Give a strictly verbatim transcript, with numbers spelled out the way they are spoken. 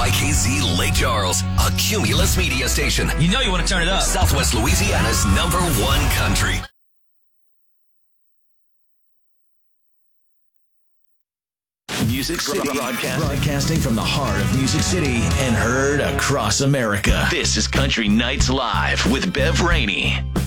Y K Z Lake Charles, a Cumulus media station. You know you want to turn it up. Southwest Louisiana's number one country. Music City broadcasting. broadcasting from the heart of Music City and heard across America. This is Country Nights Live with Bev Rainey.